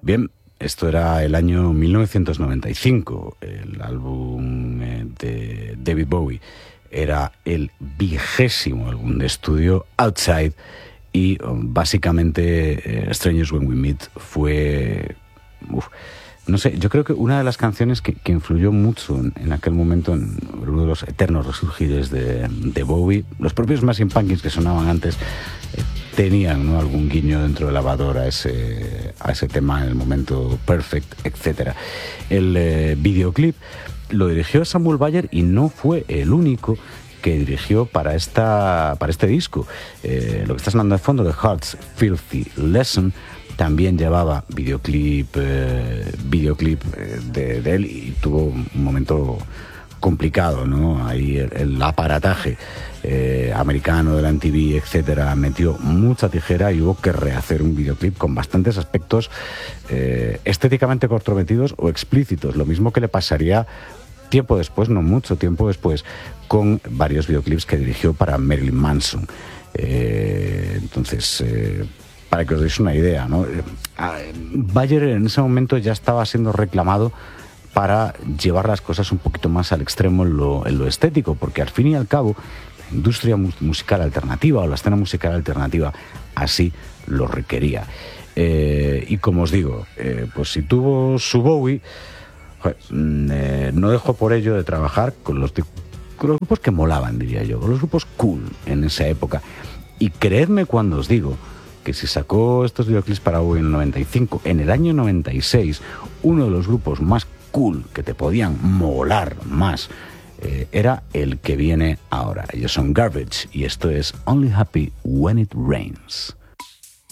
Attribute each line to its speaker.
Speaker 1: Bien, esto era el año 1995, el álbum de David Bowie era el 20º álbum de estudio, Outside, y básicamente Strangers When We Meet fue... no sé, yo creo que una de las canciones que influyó mucho en aquel momento, en uno de los eternos resurgires de Bowie, los propios Smashing Pumpkins que sonaban antes tenían, ¿no?, algún guiño dentro del lavador a ese tema en el momento Perfect, etc. El videoclip lo dirigió Samuel Bayer y no fue el único que dirigió para este disco. Lo que está sonando de fondo, de Heart's Filthy Lesson, también llevaba videoclip de él, y tuvo un momento complicado, ¿no? Ahí el aparataje americano de la MTV, etcétera, metió mucha tijera y hubo que rehacer un videoclip con bastantes aspectos estéticamente comprometidos o explícitos, lo mismo que le pasaría tiempo después, no mucho tiempo después, con varios videoclips que dirigió para Marilyn Manson. Entonces, para que os deis una idea, ¿no? Bayer en ese momento ya estaba siendo reclamado para llevar las cosas un poquito más al extremo en lo estético, porque al fin y al cabo la industria musical alternativa o la escena musical alternativa así lo requería. Y como os digo, pues si tuvo su Bowie, no dejó por ello de trabajar con los grupos que molaban, diría yo, con los grupos cool en esa época. Y creedme cuando os digo que si sacó estos videoclips para Bowie en el 95, en el año 96, uno de los grupos más cool que te podían molar más era el que viene ahora. Ellos son Garbage y esto es Only Happy When It Rains.